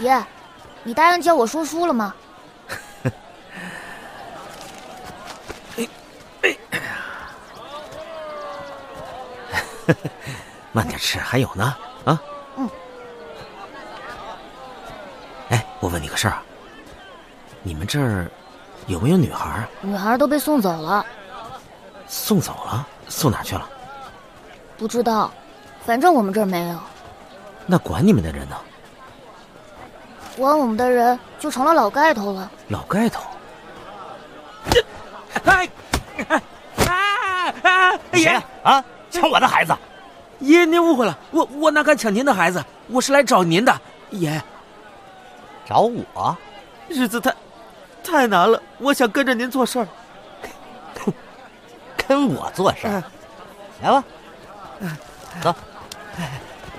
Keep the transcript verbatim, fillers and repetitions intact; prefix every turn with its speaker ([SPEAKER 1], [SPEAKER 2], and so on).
[SPEAKER 1] 爷，你答应教我说书了吗？
[SPEAKER 2] 哎哎呀！慢点吃，还有呢啊。
[SPEAKER 1] 嗯。
[SPEAKER 2] 哎，我问你个事儿啊，你们这儿有没有女孩啊？
[SPEAKER 1] 女孩都被送走了。
[SPEAKER 2] 送走了？送哪儿去了？
[SPEAKER 1] 不知道，反正我们这儿没有。
[SPEAKER 2] 那管你们的人呢？
[SPEAKER 1] 管我们的人就成了老盖头了。
[SPEAKER 2] 老盖头？哎哎哎哎！
[SPEAKER 3] 谁呀？啊，抢我的孩子！
[SPEAKER 2] 爷，您误会了，我我哪敢抢您的孩子？我是来找您的，爷。
[SPEAKER 3] 找我？
[SPEAKER 2] 日子太太难了，我想跟着您做事儿。
[SPEAKER 3] 跟我做事儿？来吧，走。